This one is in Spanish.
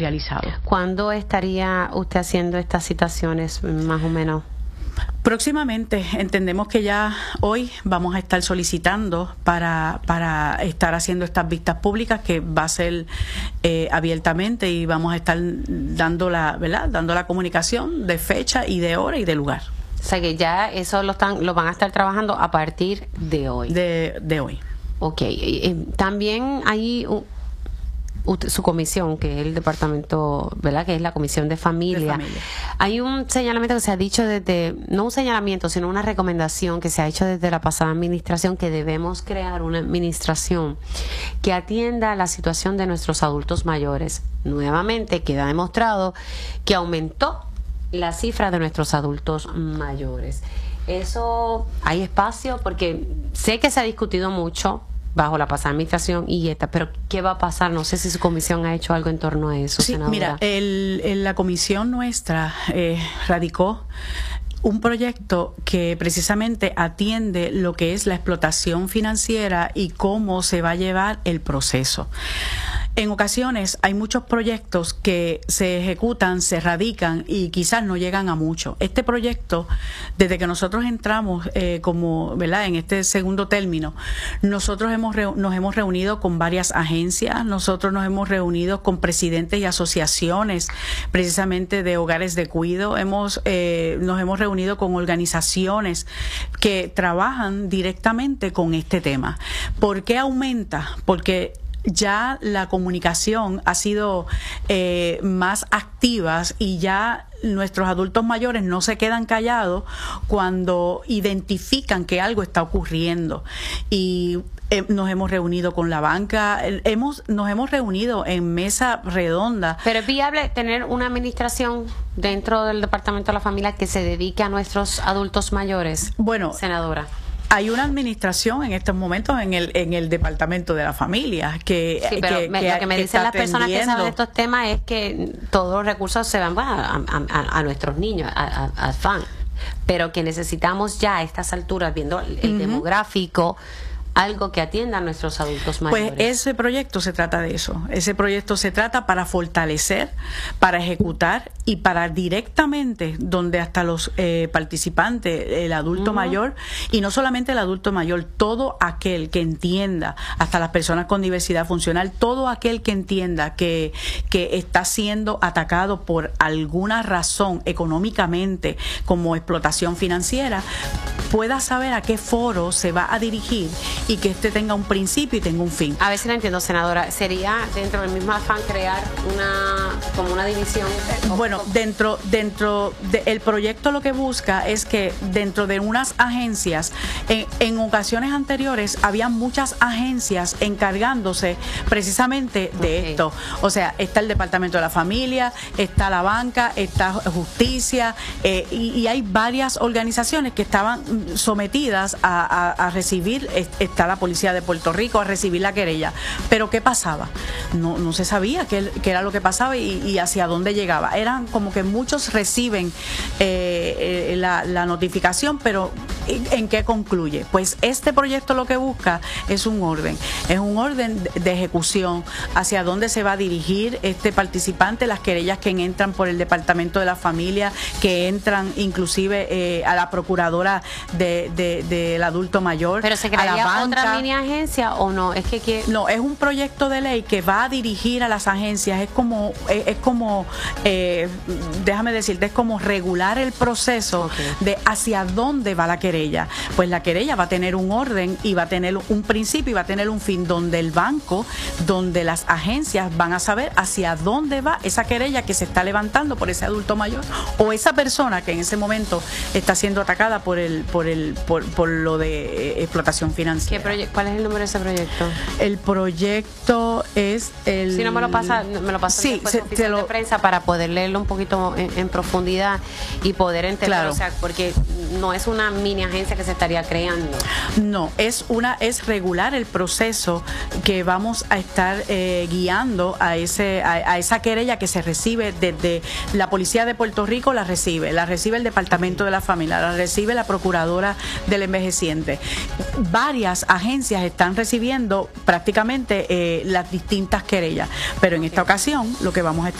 realizado. ¿Cuándo estaría usted haciendo estas citaciones, más o menos? Próximamente, entendemos que ya hoy vamos a estar solicitando para estar haciendo estas vistas públicas, que va a ser abiertamente, y vamos a estar dando la comunicación de fecha y de hora y de lugar. O sea que ya eso lo van a estar trabajando a partir de hoy. De hoy. Ok. También hay su comisión, que es el departamento, ¿verdad? Que es la Comisión de Familia. Hay un señalamiento que se ha dicho no un señalamiento, sino una recomendación que se ha hecho desde la pasada administración, que debemos crear una administración que atienda la situación de nuestros adultos mayores. Nuevamente queda demostrado que aumentó la cifra de nuestros adultos mayores. Eso, hay espacio, porque sé que se ha discutido mucho bajo la pasada administración y esta, pero ¿qué va a pasar? No sé si su comisión ha hecho algo en torno a eso, sí, senadora. Mira, la comisión nuestra radicó un proyecto que precisamente atiende lo que es la explotación financiera y cómo se va a llevar el proceso. En ocasiones hay muchos proyectos que se ejecutan, se radican y quizás no llegan a mucho. Este proyecto, desde que nosotros entramos ¿verdad? En este segundo término, nosotros nos hemos reunido con varias agencias, nosotros nos hemos reunido con presidentes y asociaciones precisamente de hogares de cuidado, nos hemos reunido con organizaciones que trabajan directamente con este tema. ¿Por qué aumenta? Porque ya la comunicación ha sido más activa y ya nuestros adultos mayores no se quedan callados cuando identifican que algo está ocurriendo. Y nos hemos reunido con la banca, nos hemos reunido en mesa redonda. Pero es viable tener una administración dentro del Departamento de la Familia que se dedique a nuestros adultos mayores, bueno, senadora. Hay una administración en estos momentos en el Departamento de la Familia que sí, pero lo que me dicen las personas que saben de estos temas es que todos los recursos se van a nuestros niños, al FAN, pero que necesitamos ya a estas alturas, viendo el demográfico, algo que atienda a nuestros adultos mayores. Pues ese proyecto se trata de eso. Ese proyecto se trata para fortalecer, para ejecutar y para directamente donde hasta los participantes, el adulto mayor, y no solamente el adulto mayor, todo aquel que entienda, hasta las personas con diversidad funcional, todo aquel que entienda que está siendo atacado por alguna razón económicamente, como explotación financiera, pueda saber a qué foro se va a dirigir y que este tenga un principio y tenga un fin. A ver si la entiendo, senadora. ¿Sería dentro del mismo afán crear como una división? Bueno, dentro del proyecto lo que busca es que dentro de unas agencias, en ocasiones anteriores había muchas agencias encargándose precisamente de esto. O sea, está el Departamento de la Familia, está la banca, está Justicia, y hay varias organizaciones que estaban sometidas a recibir, está la Policía de Puerto Rico, a recibir la querella. Pero ¿qué pasaba? No se sabía qué era lo que pasaba y hacia dónde llegaba. Eran como que muchos reciben la notificación, pero ¿en qué concluye? Pues este proyecto lo que busca es un orden de ejecución, hacia dónde se va a dirigir este participante, las querellas que entran por el Departamento de la Familia, que entran inclusive a la Procuradora del Adulto Mayor. ¿Pero se crearía otra mini agencia o no? No, es un proyecto de ley que va a dirigir a las agencias. Es como déjame decirte, es como regular el proceso de hacia dónde va la querella. Pues la querella va a tener un orden y va a tener un principio y va a tener un fin, donde el banco, donde las agencias van a saber hacia dónde va esa querella que se está levantando por ese adulto mayor o esa persona que en ese momento está siendo atacada por lo de explotación financiera. ¿Cuál es el nombre de ese proyecto? El proyecto es el... Si no me lo pasa sí, después de prensa para poder leerlo un poquito en profundidad y poder entender, claro. O sea, porque no es una mini agencia que se estaría creando. No, es regular el proceso que vamos a estar guiando a esa querella que se recibe desde la Policía de Puerto Rico, la recibe el Departamento de la Familia, la recibe la Procuradora del Envejeciente. Varias agencias están recibiendo prácticamente las distintas querellas, pero en esta ocasión lo que vamos a